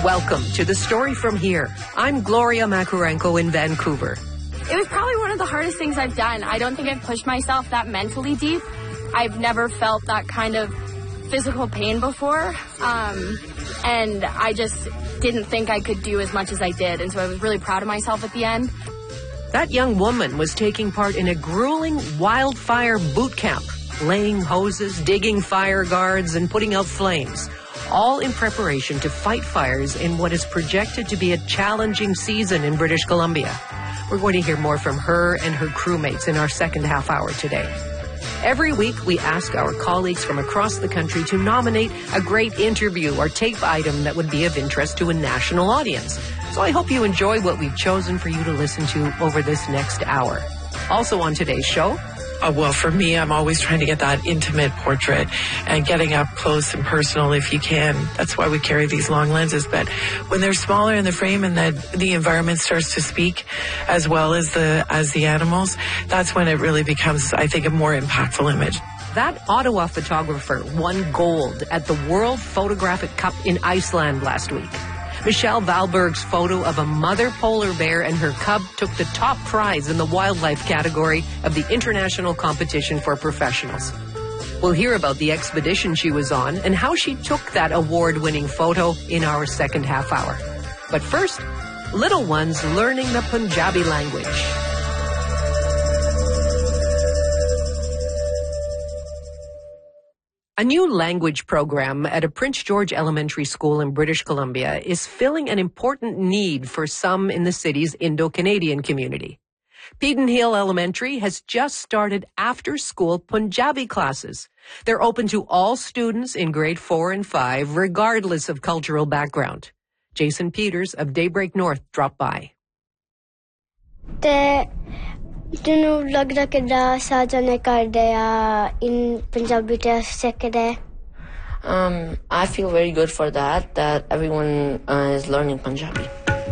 Welcome to The Story From Here. I'm Gloria Makurenko in Vancouver. It was probably one of the hardest things I've done. I don't think I've pushed myself that mentally deep. I've never felt that kind of physical pain before. And I just didn't think I could do as much as I did. And so I was really proud of myself at the end. That young woman was taking part in a grueling wildfire boot camp, laying hoses, digging fire guards, and putting out flames, all in preparation to fight fires in what is projected to be a challenging season in British Columbia. We're going to hear more from her and her crewmates in our second half hour today. Every week, we ask our colleagues from across the country to nominate a great interview or tape item that would be of interest to a national audience. So I hope you enjoy what we've chosen for you to listen to over this next hour. Also on today's show, well, for me, I'm always trying to get that intimate portrait and getting up close and personal if you can. That's why we carry these long lenses. But when they're smaller in the frame and the environment starts to speak as well as the animals, that's when it really becomes, I think, a more impactful image. That Ottawa photographer won gold at the World Photographic Cup in Iceland last week. Michelle Valberg's photo of a mother polar bear and her cub took the top prize in the wildlife category of the International Competition for Professionals. We'll hear about the expedition she was on and how she took that award-winning photo in our second half hour. But first, little ones learning the Punjabi language. A new language program at a Prince George Elementary School in British Columbia is filling an important need for some in the city's Indo-Canadian community. Pedenhill Elementary has just started after-school Punjabi classes. They're open to all students in grade 4 and 5, regardless of cultural background. Jason Peters of Daybreak North dropped by. ਤੈਨੂੰ ਲੱਗਦਾ ਕਿੱਦਾਂ ਸਾਜਨੇ ਕਰਦੇ ਆ in Punjabi ਤੇ ਸਿੱਖਦੇ I feel very good for that everyone is learning Punjabi.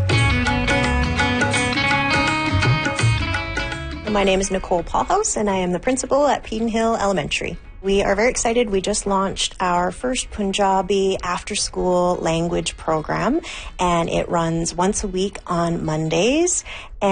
My name is Nicole Paulhouse and I am the principal at Pedenhill Elementary. We are very excited. We just launched our first Punjabi after-school language program, and it runs once a week on Mondays.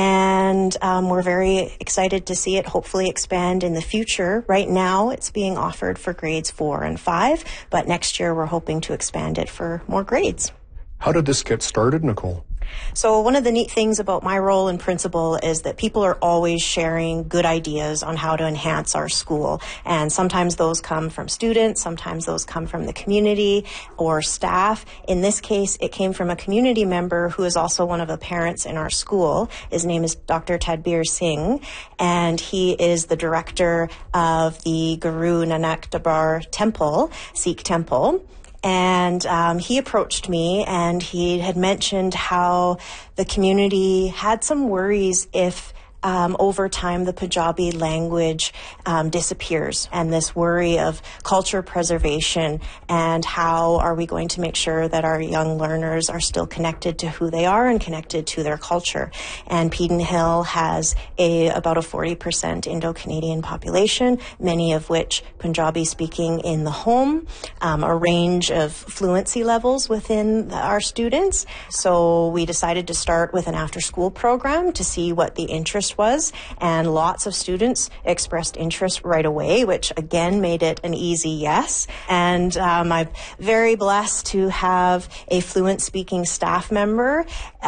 And we're very excited to see it hopefully expand in the future. Right now, it's being offered for grades 4 and 5, but next year we're hoping to expand it for more grades. How did this get started, Nicole? So one of the neat things about my role in principal is that people are always sharing good ideas on how to enhance our school. And sometimes those come from students, sometimes those come from the community or staff. In this case, it came from a community member who is also one of the parents in our school. His name is Dr. Tadbir Singh, and he is the director of the Guru Nanak Darbar Temple, Sikh temple. And he approached me and he had mentioned how the community had some worries if over time the Punjabi language disappears, and this worry of culture preservation and how are we going to make sure that our young learners are still connected to who they are and connected to their culture. And Pedenhill has about a 40% Indo-Canadian population, many of which Punjabi speaking in the home, a range of fluency levels within our students. So we decided to start with an after-school program to see what the interest was, and lots of students expressed interest right away, which again made it an easy yes. And I'm very blessed to have a fluent speaking staff member,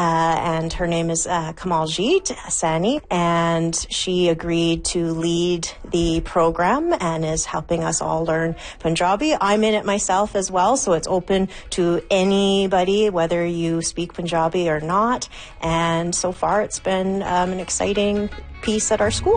and her name is Kamaljit Sani, and she agreed to lead the program and is helping us all learn Punjabi. I'm in it myself as well, so it's open to anybody, whether you speak Punjabi or not. And so far it's been an exciting piece at our school.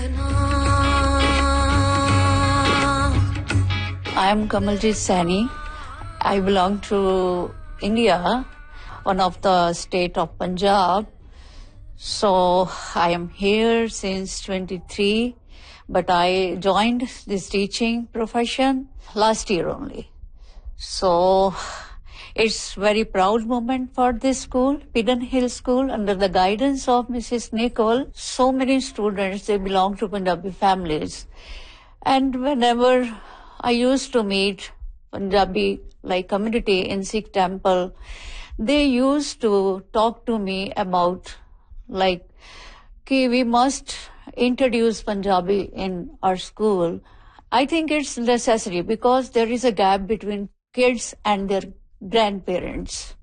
I am Kamaljit Sani. I belong to India, one of the state of Punjab. So I am here since 23, but I joined this teaching profession last year only. So it's very proud moment for this school, Pedenhill School, under the guidance of Mrs. Nicole. So many students, they belong to Punjabi families. And whenever I used to meet Punjabi community in Sikh temple, they used to talk to me about like, we must introduce Punjabi in our school. I think it's necessary because there is a gap between kids and their grandparents.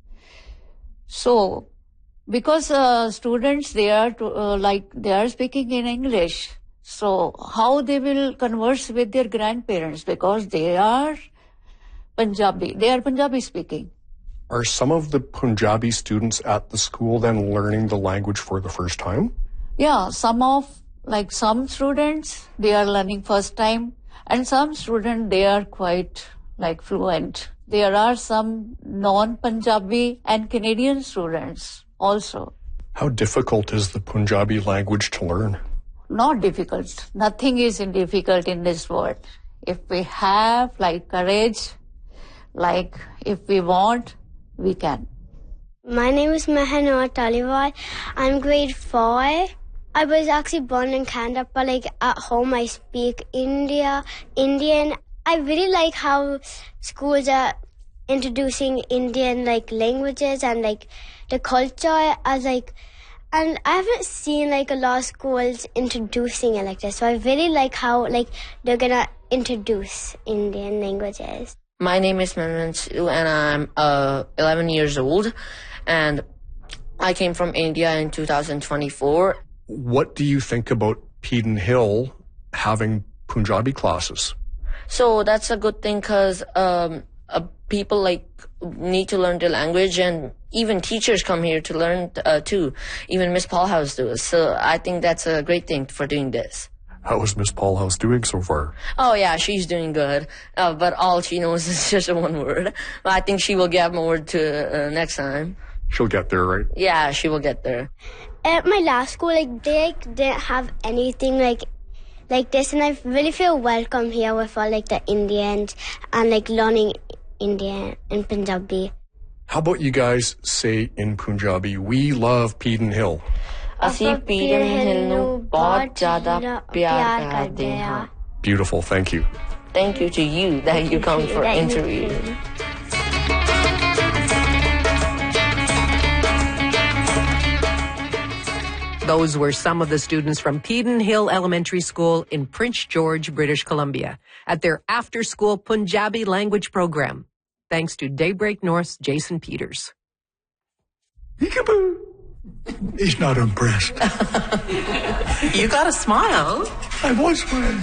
So, because students, they are speaking in English. So, how they will converse with their grandparents because they are Punjabi speaking. Are some of the Punjabi students at the school then learning the language for the first time? Yeah, some students, they are learning first time, and some students, they are quite fluent. There are some non-Punjabi and Canadian students also. How difficult is the Punjabi language to learn? Not difficult. Nothing is difficult in this world. If we have courage, if we want, we can. My name is Mehanor Taliwal. I'm grade 4. I was actually born in Canada, but at home I speak Indian. I really like how schools are introducing Indian languages and the culture as and I haven't seen a lot of schools introducing it like this. So I really like how they're gonna introduce Indian languages. My name is Manman Siu and I'm 11 years old and I came from India in 2024. What do you think about Peden Hill having Punjabi classes? So that's a good thing because people need to learn the language and even teachers come here to learn too. Even Miss Paulhouse does. So I think that's a great thing for doing this. How is Miss Paulhouse doing so far? Oh yeah, she's doing good. But all she knows is just one word. But I think she will get more to next time. She'll get there, right? Yeah, she will get there. At my last school, they didn't have anything like this, and I really feel welcome here with all the Indians and learning Indian and Punjabi. How about you guys say in Punjabi, we love Peden Hill? ਅਸੀਂ ਪੀਡਨ ਹਿੱਲ ਨੂੰ ਬਹੁਤ ਜ਼ਿਆਦਾ ਪਿਆਰ ਕਰਦੇ ਹਾਂ. Beautiful, thank you. Thank you to you that you come for interview. Those were some of the students from Peden Hill Elementary School in Prince George, British Columbia, at their after-school Punjabi language program. Thanks to Daybreak North's Jason Peters. Peekaboo! He's not impressed. You got a smile. I was smiling.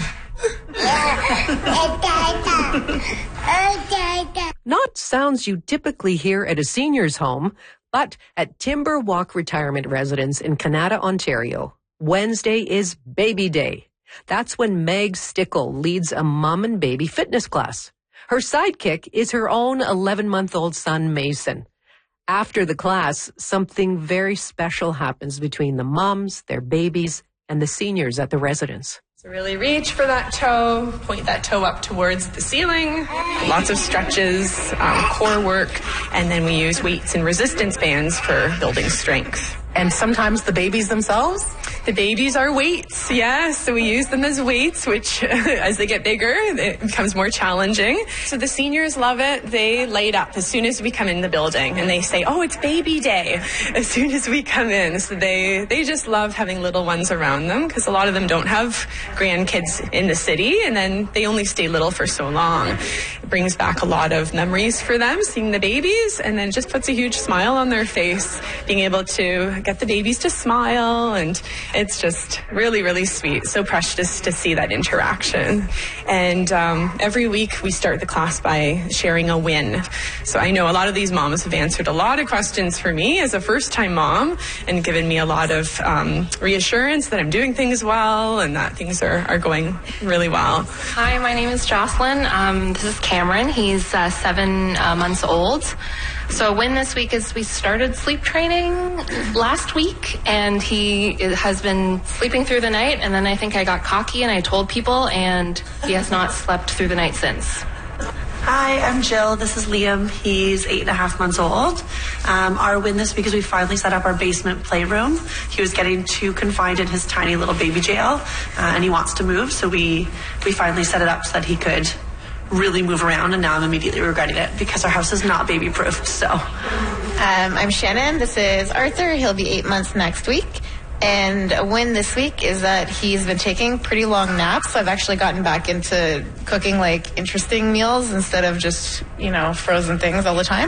Not sounds you typically hear at a senior's home, but at Timber Walk Retirement Residence in Canada, Ontario, Wednesday is Baby Day. That's when Meg Stickle leads a mom and baby fitness class. Her sidekick is her own 11-month-old son, Mason. After the class, something very special happens between the moms, their babies, and the seniors at the residence. So really reach for that toe, point that toe up towards the ceiling, lots of stretches, core work, and then we use weights and resistance bands for building strength. And sometimes the babies themselves? The babies are weights, yes. So we use them as weights, which as they get bigger, it becomes more challenging. So the seniors love it. They light up as soon as we come in the building and they say, oh, it's baby day as soon as we come in. So they just love having little ones around them because a lot of them don't have grandkids in the city and then they only stay little for so long. It brings back a lot of memories for them, seeing the babies, and then just puts a huge smile on their face, being able to get the babies to smile, and it's just really, really sweet. So precious to see that interaction. And every week we start the class by sharing a win. So I know a lot of these moms have answered a lot of questions for me as a first-time mom and given me a lot of reassurance that I'm doing things well and that things are going really well. Hi, my name is Jocelyn. This is Cameron. He's 7 months old. So a win this week is we started sleep training last week, and he has been sleeping through the night, and then I think I got cocky and I told people, and he has not slept through the night since. Hi, I'm Jill. This is Liam. He's 8.5 months old. Our win this week is we finally set up our basement playroom. He was getting too confined in his tiny little baby jail, and he wants to move, so we finally set it up so that he could really move around, and now I'm immediately regretting it because our house is not baby-proofed. So, I'm Shannon. This is Arthur. He'll be 8 months next week. And a win this week is that he's been taking pretty long naps. So I've actually gotten back into cooking like interesting meals instead of just, frozen things all the time.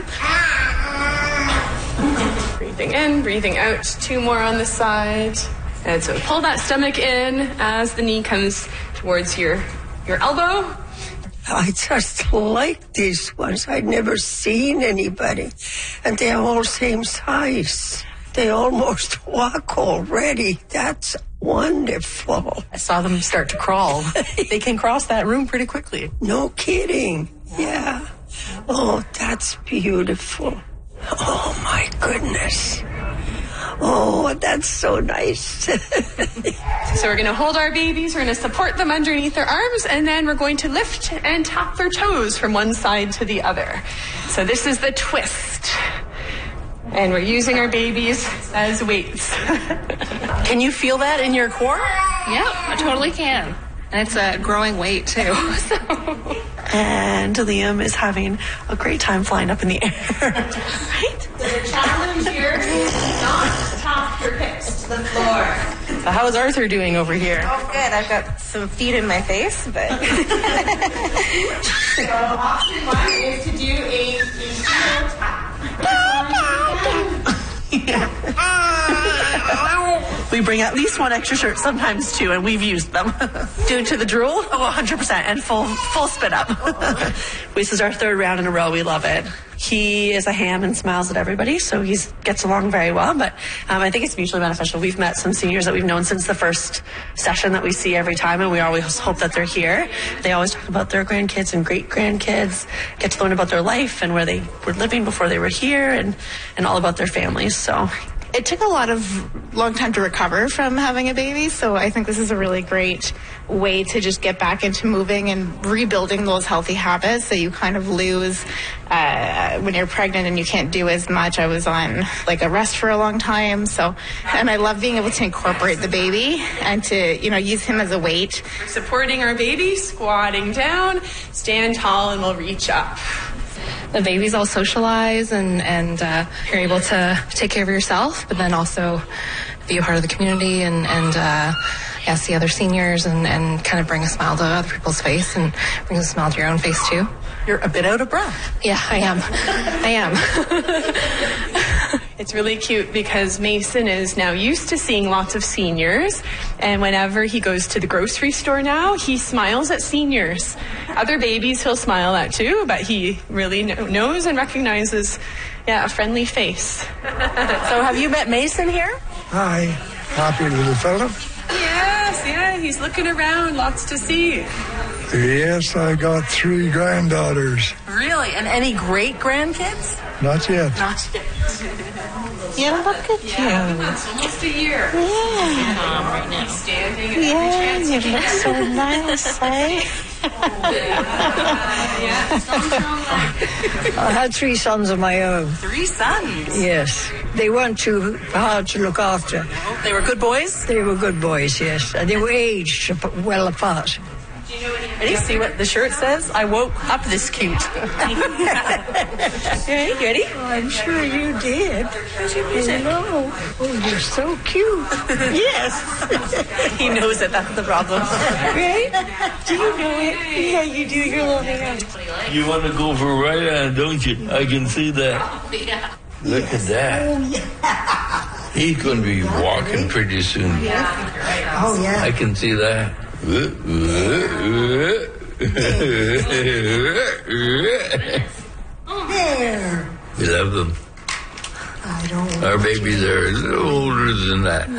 Breathing in, breathing out. 2 more on the side. And so pull that stomach in as the knee comes towards your elbow. I just like these ones. I'd never seen anybody. And they're all same size. They almost walk already. That's wonderful. I saw them start to crawl. They can cross that room pretty quickly. No kidding. Yeah. Oh, that's beautiful. Oh, my goodness. Oh, that's so nice. So we're going to hold our babies, we're going to support them underneath their arms, and then we're going to lift and tap their toes from one side to the other. So this is the twist. And we're using our babies as weights. Can you feel that in your core? Yeah, I totally can. And it's a growing weight, too. And Liam is having a great time flying up in the air. Right? So the challenge here is not to tap your hips to the floor. So how's Arthur doing over here? Oh, good. I've got some feet in my face, but... So option 1 is to do a heel tap. We bring at least one extra shirt, sometimes 2, and we've used them. Do it to the drool? Oh, 100%, and full spit up. This is our 3rd round in a row. We love it. He is a ham and smiles at everybody, so he gets along very well. But I think it's mutually beneficial. We've met some seniors that we've known since the first session that we see every time, and we always hope that they're here. They always talk about their grandkids and great-grandkids, get to learn about their life and where they were living before they were here, and all about their families. So it took a long time to recover from having a baby, so I think this is a really great way to just get back into moving and rebuilding those healthy habits that you kind of lose when you're pregnant and you can't do as much. I was on like a rest for a long time, and I love being able to incorporate the baby and to use him as a weight. We're supporting our baby, squatting down, stand tall, and we'll reach up. The babies all socialize and you're able to take care of yourself, but then also be a part of the community and see other seniors and kind of bring a smile to other people's face and bring a smile to your own face too. You're a bit out of breath. Yeah, I am. It's really cute because Mason is now used to seeing lots of seniors, and whenever he goes to the grocery store now, he smiles at seniors. Other babies he'll smile at too, but he really knows and recognizes, a friendly face. So have you met Mason here? Hi, happy little fella. Yes, he's looking around, lots to see. Yes, I got 3 granddaughters. Really? And any great-grandkids? Not yet. Not yet. You look at you. It's almost a year. Yeah. Right now. Standing Yeah, you look so nice, eh? I had 3 sons of my own. 3 sons? Yes. They weren't too hard to look after. They were good boys? They were good boys, yes. And they were aged well apart. Ready? See what the shirt says? I woke up this cute. Ready? I'm sure you did. Hello. Oh, you're so cute. Yes. He knows it. That's the problem. Right? Do you know it? Yeah, you do. You're loving it. You want to go for a ride on, don't you? I can see that. Look at that. He's going to be walking pretty soon. Oh, yeah. I can see that. There. We love them. I don't. Our babies are a little older than that.